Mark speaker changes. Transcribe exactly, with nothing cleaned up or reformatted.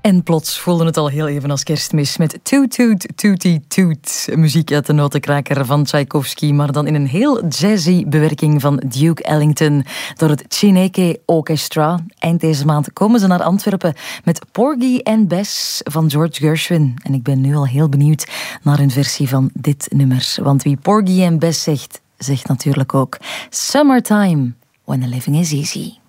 Speaker 1: En plots voelde het al heel even als kerstmis met Toot Toot Tootie Toot. Muziek uit de notenkraker van Tchaikovsky, maar dan in een heel jazzy bewerking van Duke Ellington door het Chineke Orchestra. Eind deze maand komen ze naar Antwerpen met Porgy and Bess van George Gershwin. En ik ben nu al heel benieuwd naar hun versie van dit nummer. Want wie Porgy and Bess zegt, zegt natuurlijk ook Summertime, when the living is easy.